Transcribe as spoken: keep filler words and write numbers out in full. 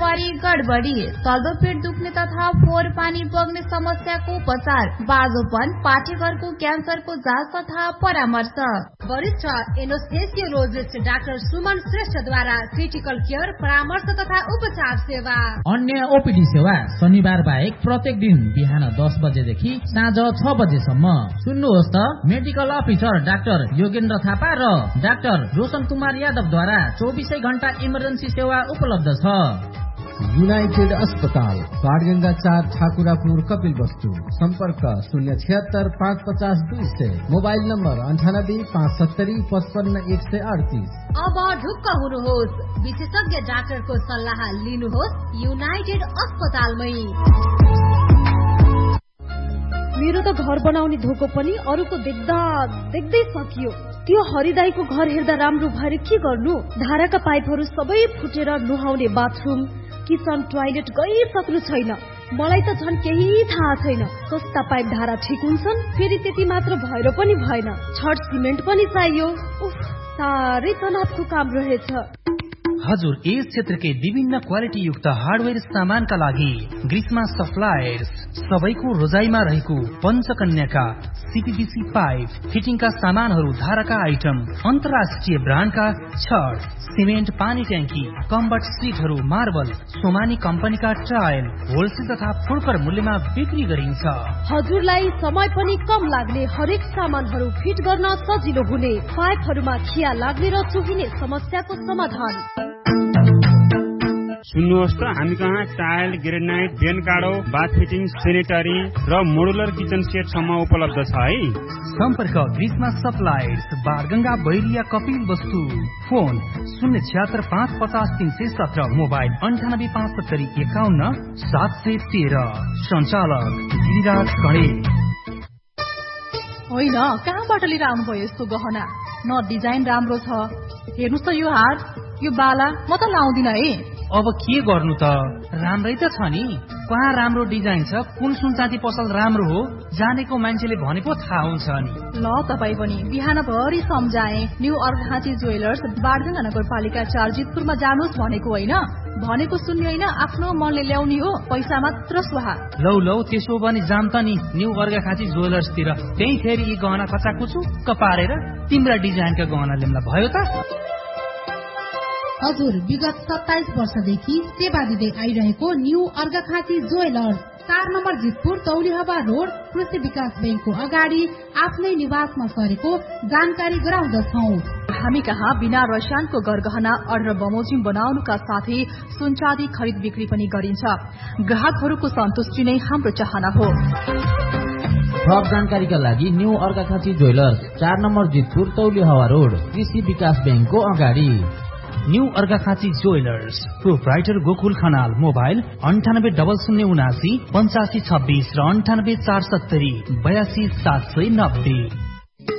परी गडबडी, तल्लो पेट दुख्ने तथा फोहोर पानी बग्ने समस्याको उपचार, बाजोपन, पाठेघरको क्यान्सरको जाँच तथा परामर्श। वरिष्ठ एनेस्थेसियोलोजिस्ट डाक्टर सुमन श्रेष्ठद्वारा क्रिटिकल केयर परामर्श तथा उपचार सेवा। अन्य ओपीडी सेवा शनिबार बाहेक प्रत्येक दिन बिहान दस बजेदेखि साँझ छ बजेसम्म। सुन्नुहोस् त, medical officer doctor Yogendra Thapa र डाक्टर रोशन कुमार यादवद्वारा चौबिसै घण्टा इमर्जेन्सी सेवा उपलब्ध छ। युनाइटेड अस्पताल, बाणगंगा चार, ठाकुरापुर, कपिल वस्तु। संपर्क शून्य छिहत्तर पाँच पचास दुई सय। मोबाइल नम्बर अन्ठानब्बे पाँच सत्तरी पचपन्न एक सय अडतिस। अब ढुक्क हुनुहोस्, विशेषज्ञ डाक्टरको सल्लाह लिनुहोस् युनाइटेड अस्पतालमै। मेरो त घर बनाउने धोको पनि अरूको देख्दा देख्दै सकियो। त्यो हरिदाईको घर हेर्दा राम्रो भएर के गर्नु? धाराका पाइपहरू सबै फुटेर नुहाउने बाथरुम, किचन, टोयलेट गइसक्नु छैन। मलाई त झन् केही थाहा छैन कस्ता पाइप धारा ठिक हुन्छन्। फेरि त्यति मात्र भएर पनि भएन, छड सिमेन्ट पनि चाहियो। उफ, साह्रै तनावको काम रहेछ। हजुर, यस क्षेत्रकै विभिन्न क्वालिटी युक्त हार्डवेयर सामानका लागि ग्रिसमा सप्लायर्स। सबैको रोजाइमा रहेको पञ्चकन्याका सीपीवीसी पाइप, फिटिङका सामानहरू, धाराका आइटम, अन्तर्राष्ट्रिय ब्रान्डका छड, सिमेन्ट, पानी ट्याङ्की, कम्बट सिटहरू, मार्बल, सोमानी कम्पनीका टाइल होलसेल तथा फुर्कर मूल्यमा बिक्री गरिन्छ। हजुरलाई समय पनि कम लाग्ने, हरेक सामानहरू फिट गर्न सजिलो हुने, पाइपहरूमा खिया लाग्ने र चुहिने समस्याको समाधान। सुन्नुहोस् त, हामी कहाँ टाइल, ग्रेनाइट, बेन काडो, बाथ फिटिङ, सेनेटरी र मोडुलर किचन सेट सम्म उपलब्ध छ है। सम्पर्क ग्रिसमा सप्लायर्स, बाणगंगा, बैरिया, कपिल वस्तु। फोन शून्य छिहत्तर पाँच पचास तीन सय सत्र। मोबाइल अन्ठानब्बे पाँच सत्तरी एकाउन्न सात सय तेह्र। सञ्चालक गिरिराज कणे। होइन, कहाँबाट लिएर आउनुभयो यस्तो गहना? न डिजाइन राम्रो छ। हेर्नुहोस् त, यो हार, यो बाला म त लाउँदिन है। अब के गर्नु त, राम्रै त छ नि। कहाँ राम्रो डिजाइन छ, कुन सुनचाँदी पसल राम्रो हो, जानेको मान्छेले भनेको थाहा हुन्छ नि। ल, तपाई पनि बिहानभरि सम्झाए। न्यू अर्घाँची ज्वेलर्स, बाणगंगा नगरपालिका चार, जितपुरमा जानुहोस् भनेको होइन। भनेको सुन्ने होइन, आफ्नो मनले ल्याउने हो, पैसा मात्र सुहा। लौ लौ, त्यसो भने जाम त नि न्यू अर्घाँची ज्वेलर्सतिर। त्यही फेरि यी गहना कचाकुचुक्क पारेर तिम्रा डिजाइनका गहना ल्याउँला भयो त। हजुर, विगत सत्ताइस वर्षदेखि सेवा दिँदै आइरहेको न्यू अर्घाखाँची ज्वेलर्स, चार नम्बर जितपुर, तौलिहवा रोड, कृषि विकास ब्याङ्कको अगाडि आफ्नै निवासमा सरेको जानकारी गराउँदछौ। हामी कहाँ बिना रसायनको गरगहना, अर्डर बमोजिम बनाउनुका साथै सुनचाँदी खरिद बिक्री पनि गरिन्छ। ग्राहकहरूको सन्तुष्टि नै हाम्रो चाहना हो। थप जानकारीका लागि न्यू अर्घाखाँची ज्वेलर्स, चार नम्बर जितपुर, तौलिहवा रोड, कृषि विकास ब्याङ्कको अगाडि। New Arghakhanchi jewellers, proprietor Gokul Khanal. Mobile अन्ठानब्बे डबल शून्य उनासी पञ्चासी छब्बिस र अन्ठानब्बे चार सत्तरी बयासी सात सय नब्बे।